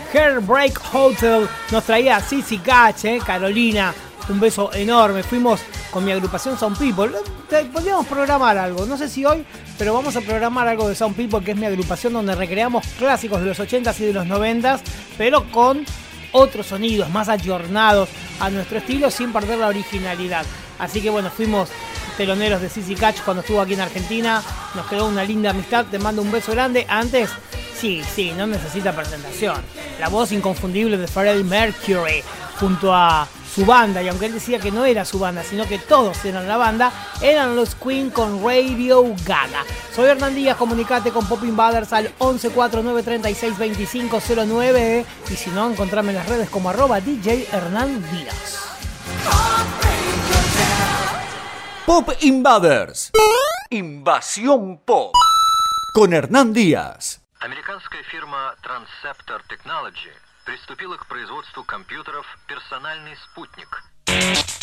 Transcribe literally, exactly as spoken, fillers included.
Heartbreak Hotel nos traía Sissy Catch, eh, Carolina. Un beso enorme. Fuimos con mi agrupación Sound People. Podríamos programar algo, no sé si hoy, pero vamos a programar algo de Sound People, que es mi agrupación donde recreamos clásicos de los ochentas y de los noventas, pero con otros sonidos más ayornados a nuestro estilo sin perder la originalidad. Así que bueno, fuimos teloneros de Sissy Catch cuando estuvo aquí en Argentina. Nos quedó una linda amistad. Te mando un beso grande. Antes, sí, sí, no necesita presentación. La voz inconfundible de Freddie Mercury junto a su banda, y aunque él decía que no era su banda, sino que todos eran la banda, eran los Queen con Radio Gaga. Soy Hernán Díaz, comunicate con Pop Invaders al once cuatro nueve tres seis dos cinco cero nueve, y si no, encontrame en las redes como arroba D J Hernán Díaz. Pop Invaders. Invasión Pop. Con Hernán Díaz. Американская фирма Transceptor Technology приступила к производству компьютеров «Персональный спутник».